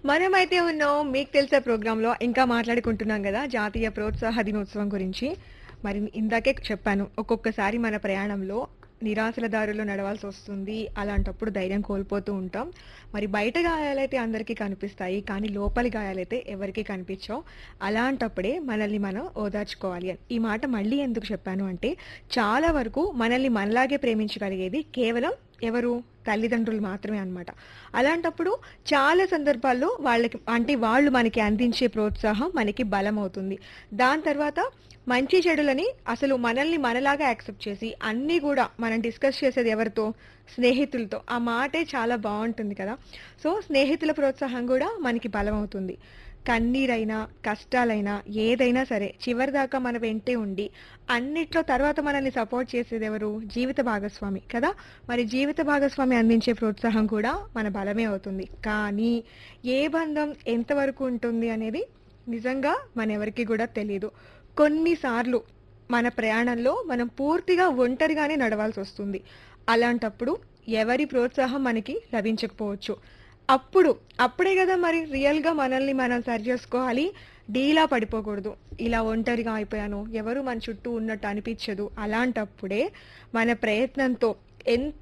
మనమైతే ఉన్నాం మీకు తెలుసా ప్రోగ్రాంలో ఇంకా మాట్లాడుకుంటున్నాం కదా జాతీయ ప్రోత్సాహ దినోత్సవం గురించి. మరి ఇందాకే చెప్పాను, ఒక్కొక్కసారి మన ప్రయాణంలో నిరాశల దారిలో నడవాల్సి వస్తుంది. అలాంటప్పుడు ధైర్యం కోల్పోతూ ఉంటాం. మరి బయట గాయాలైతే అందరికీ కనిపిస్తాయి, కానీ లోపలి గాయాలైతే ఎవరికీ కనిపించవు. అలాంటప్పుడే మనల్ని మనం ఓదార్చుకోవాలి అని. ఈ మాట మళ్ళీ ఎందుకు చెప్పాను అంటే, చాలా వరకు మనల్ని మనలాగే ప్రేమించగలిగేది కేవలం ఎవరు? తల్లిదండ్రులు మాత్రమే అన్నమాట. అలాంటప్పుడు చాలా సందర్భాల్లో వాళ్ళకి అంటే వాళ్ళు మనకి అందించే ప్రోత్సాహం మనకి బలమవుతుంది. దాని తర్వాత మంచి చెడులని అసలు మనల్ని మనలాగా యాక్సెప్ట్ చేసి అన్నీ కూడా మనం డిస్కస్ చేసేది ఎవరితో? స్నేహితులతో. ఆ మాటే చాలా బావుంటుంది కదా! సో, స్నేహితుల ప్రోత్సాహం కూడా మనకి బలమవుతుంది. కన్నీరైనా, కష్టాలైనా ఏదైనా సరే చివరిదాకా మన వెంటే ఉండి అన్నిట్లో తర్వాత మనల్ని సపోర్ట్ చేసేదెవరు? జీవిత భాగస్వామి కదా! మరి జీవిత భాగస్వామి అందించే ప్రోత్సాహం కూడా మన బలమే అవుతుంది. కానీ ఏ బంధం ఎంతవరకు ఉంటుంది అనేది నిజంగా మనెవరికీ కూడా తెలీదు. కొన్నిసార్లు మన ప్రయాణంలో మనం పూర్తిగా ఒంటరిగానే నడవాల్సొస్తుంది. అలాంటప్పుడు ఎవరి ప్రోత్సాహం మనకి లభించకపోవచ్చు. అప్పుడు అప్పుడే గదా మరి రియల్‌గా మనల్ని మనం సరిజేసుకోవాలి. డీలా పడిపోకూడదు. ఇలా ఒంటరిగా అయిపోయాను, ఎవరు మన చుట్టూ ఉన్నట్టు అనిపిచ్చదు. అలాంటప్పుడే మన ప్రయత్నంతో ఎంత